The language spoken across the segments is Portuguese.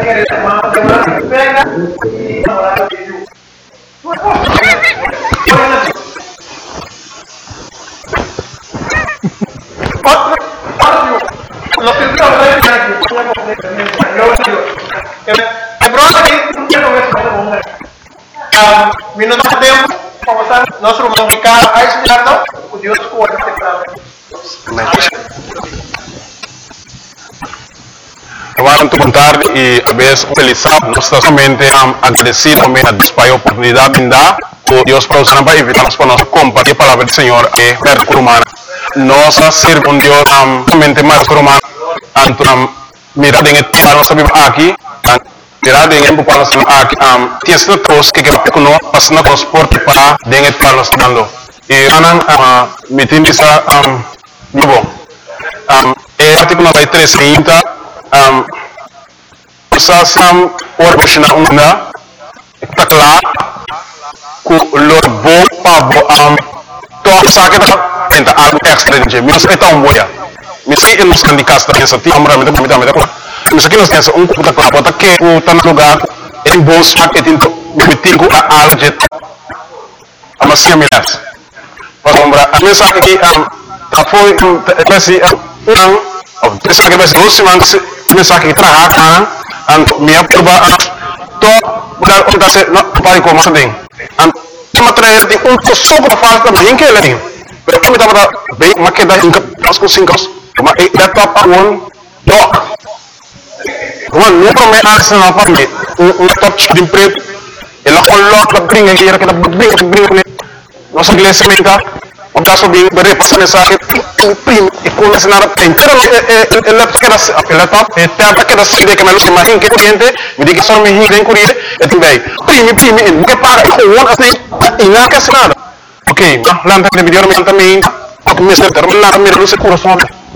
Minuto de tempo, começar nosso irmão Ricardo, a explicar o Deus que o outro Muito boa tarde e a vez utilizar nossa somente agradecido a Deus pela oportunidade de dar o Deus para usar para evitarmos para nós compartilhar a palavra do Senhor e ver humana. Nossa ser um Deus somente mais humano, então mirar em para nossa Bíblia aqui, mirar em para nossa aqui, tinha sido trouxe que com nós passando transporte para dentro para nós dando e anan meeting bisa bom é artigo 93 usasam orbosna una takla ku lorbo pabo to sakit enta algo extra de mis eta boya misi que nos candicasta essa ti amra mita mis aqui nós temos puta bota que o tan lugar em bons paquete mitingo a aljet amasia milas para a mensagem aqui foi esse mensagem mais doce mas mensagem que trabalha minha prova to bukan untuk saya nak paling kau masa ding cuma terakhir di untuk sobat falta bing ke lagi berapa minta pada baik makin dah ingkap pasku singkos cuma data pun do cuma ni prome arsen apa ni untuk dimpret elah Allah kebring yang kira kita bring ni masa gelas minta untuk sobing beri pasal mensagem imprim e com essa nada tem pero ela tá que das ideia que me luce mais que corrente me diga só me rir em corrente e também prime que paga com assim e não quer nada ok lá tá de vídeo também me ser terminar me luce coração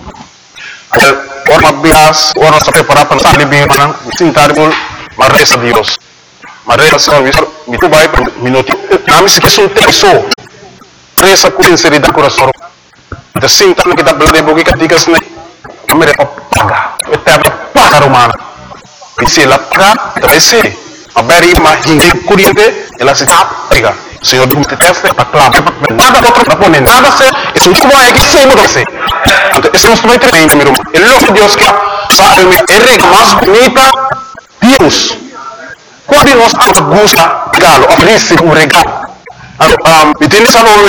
orang bias orang sampai para pensar lebih mana cinta dibul marresa Dios marresa service itu baik minuto kami sekian so resa com sinceridade coração assim também kita belajar bagi ketika sini kami dapat pagar kita pagar rumah isi lapka terisi abari mah hingga kuriente ela se paga senhor do teste para clave nada outro para poner nada se isso como é que se muda se então esse não vai ter ainda meu irmão ele logo Deus que sabe me é mais bonita Deus quando nós gosta regalo oferece regalo então essa não